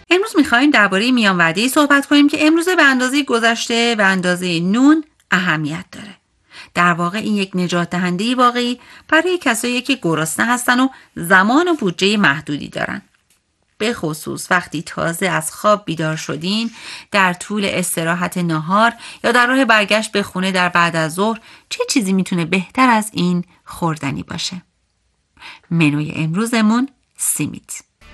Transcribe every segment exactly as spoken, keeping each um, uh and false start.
امروز میخوایم درباره میان وعده‌ای صحبت کنیم که امروزه به اندازه گذشته به اندازه نون اهمیت داره. در واقع این یک نجات دهنده واقعی برای کسایی که گرسنه هستن و زمان و بودجه محدودی دارن. به خصوص وقتی تازه از خواب بیدار شدین، در طول استراحت نهار یا در راه برگشت به خونه در بعد از ظهر، چه چیزی میتونه بهتر از این خوردنی باشه؟ منوی امروزمون سیمیت.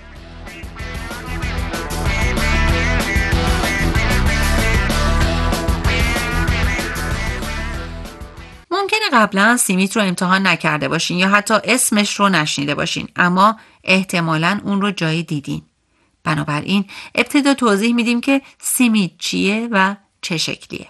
ممکنه قبلا سیمیت رو امتحان نکرده باشین یا حتی اسمش رو نشنیده باشین، اما احتمالاً اون رو جایی دیدین. بنابراین ابتدا توضیح میدیم که سیمیت چیه و چه شکلیه.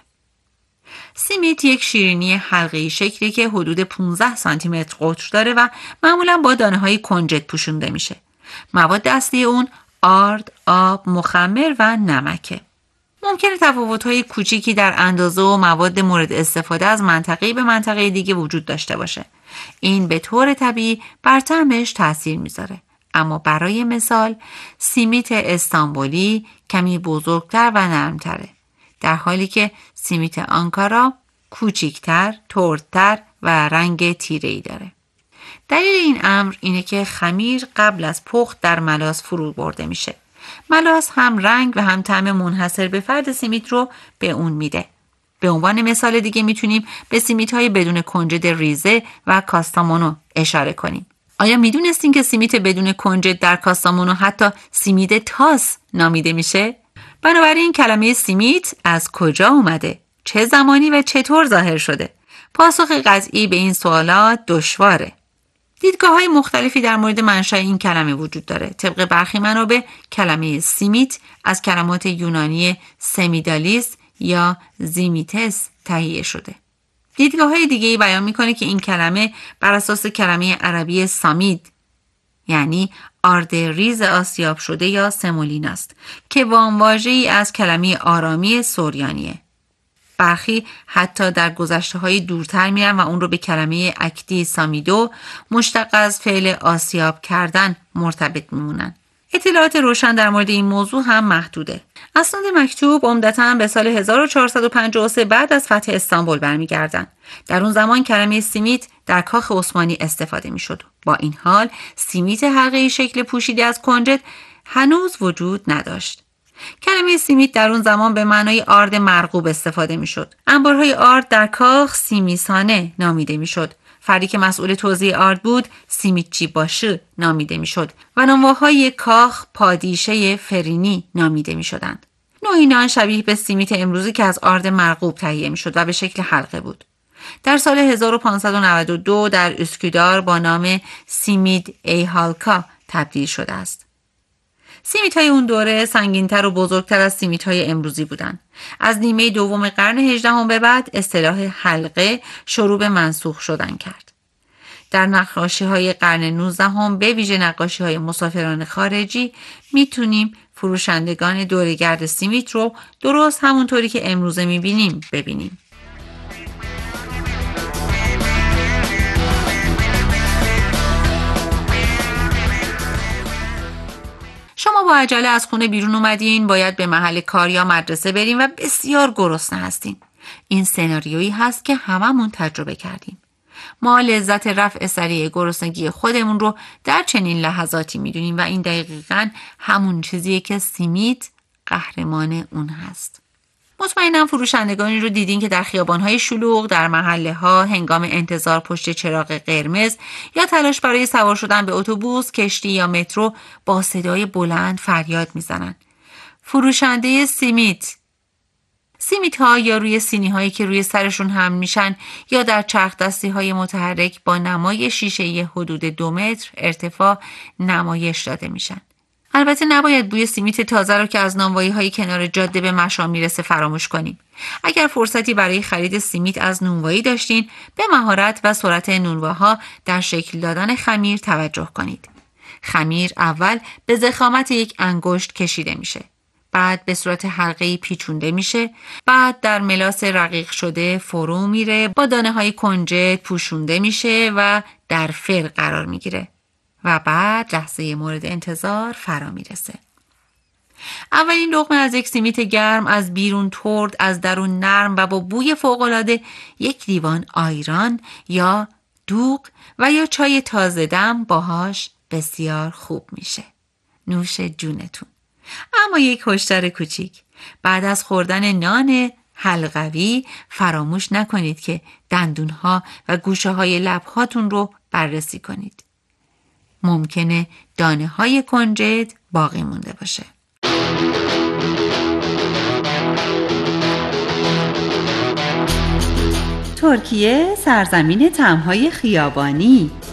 سیمیت یک شیرینی حلقه‌ای شکلی که حدود پانزده سانتی متر قطر داره و معمولاً با دانه‌های کنجد پوشونده میشه. مواد اصلی اون آرد، آب، مخمر و نمکه. ممکنه تفاوت‌های کوچیکی در اندازه و مواد مورد استفاده از منطقه‌ای به منطقه دیگه وجود داشته باشه. این به طور طبیعی بر طعمش تأثیر میذاره. اما برای مثال سیمیت استانبولی کمی بزرگتر و نرمتره، در حالی که سیمیت آنکارا کوچیکتر، تردتر و رنگ تیره‌ای داره. دلیل این امر اینه که خمیر قبل از پخت در ملاس فرو برده میشه. ملاس هم رنگ و هم طعم منحصر به فرد سیمیت رو به اون میده. به عنوان مثال دیگه میتونیم به سیمیت‌های بدون کنجد ریزه و کاستامونو اشاره کنیم. آیا میدونستین که سیمیت بدون کنجد در کاستامونو حتی سیمیت تاس نامیده میشه؟ بنابراین کلمه سیمیت از کجا اومده؟ چه زمانی و چطور ظاهر شده؟ پاسخ قطعی به این سوالات دشواره. دیدگاه‌های مختلفی در مورد منشأ این کلمه وجود داره. طبق برخی منابع کلمه سیمیت از کلمات یونانی سمیدالیس یا زیمیتس تهیه شده. دیدگاه‌های دیگه‌ای بیان می‌کنه که این کلمه بر اساس کلمه عربی سامید یعنی آرد ریز آسیاب شده یا سمولین است که وامواژه‌ای از کلمه آرامی سوریانیه. برخی حتی در گذشته‌های دورتر میرن و اون رو به کلمه اکدی سامیدو مشتق از فعل آسیاب کردن مرتبط میمونن. اطلاعات روشن در مورد این موضوع هم محدوده. اسناد مکتوب عمدتاً به سال هزار و چهارصد و پنجاه و سه بعد از فتح استانبول برمیگردن. در اون زمان کلمه سیمیت در کاخ عثمانی استفاده میشد. با این حال سیمیت حلقه‌ای شکل پوشیده از کنجد هنوز وجود نداشت. کلمه سیمیت در اون زمان به معنای آرد مرغوب استفاده میشد. انبارهای آرد در کاخ سیمیسانه نامیده میشد. فردی که مسئول توزیع آرد بود سیمیتچی باشه نامیده میشد و نانواهای کاخ پادیشه فرینی نامیده میشدند. نوعی نان شبیه به سیمیت امروزی که از آرد مرغوب تهیه میشد و به شکل حلقه بود. در سال هزار و پانصد و نود و دو در اسکودار با نام سیمید ای هالکا تبدیل شده است. سیمیت‌های اون دوره سنگین‌تر و بزرگتر از سیمیت‌های امروزی بودند. از نیمه دوم قرن هجدهم به بعد اصطلاح حلقه شروع به منسوخ شدن کرد. در نقاشی‌های قرن نوزدهم به ویژه نقاشی‌های مسافران خارجی میتونیم فروشندگان دوره‌گرد سیمیت رو درست همونطوری که امروزه میبینیم ببینیم. شما با عجله از خونه بیرون اومدین، باید به محل کار یا مدرسه بریم و بسیار گرسنه هستین. این سناریویی هست که هممون تجربه کردیم. ما لذت رفع سریع گرسنگی خودمون رو در چنین لحظاتی میدونیم و این دقیقاً همون چیزیه که سیمیت قهرمان اون هست. مطمئنم فروشندگانی رو دیدین که در خیابان‌های شلوغ، در محله‌ها، هنگام انتظار پشت چراغ قرمز یا تلاش برای سوار شدن به اتوبوس، کشتی یا مترو با صدای بلند فریاد میزنن: فروشنده سیمیت! سیمیت ها یا روی سینی هایی که روی سرشون حمل میشن یا در چرخ دستی های متحرک با نمای شیشه حدود دو متر ارتفاع نمایش داده میشن. البته نباید بوی سیمیت تازه رو که از نانوایی های کنار جاده به مشام میرسه فراموش کنیم. اگر فرصتی برای خرید سیمیت از نونوایی داشتین، به مهارت و سرعت نونواها در شکل دادن خمیر توجه کنید. خمیر اول به ضخامت یک انگشت کشیده میشه. بعد به صورت حلقه‌ای پیچونده میشه، بعد در ملاس رقیق شده فرو میره، با دانه های کنجد پوشونده میشه و در فر قرار میگیره و بعد لحظه مورد انتظار فرا میرسه. اولین لقمه از یک سیمیت گرم، از بیرون ترد، از درون نرم و با بوی فوق‌العاده، یک لیوان آیران یا دوغ و یا چای تازه دم باهاش بسیار خوب میشه. نوش جونتون. اما یک هشدار کوچیک: بعد از خوردن نان حلقوی فراموش نکنید که دندونها و گوشه های لبهاتون رو بررسی کنید. ممکنه دانه های کنجد باقی مونده باشه. ترکیه سرزمین طعم‌های خیابانی.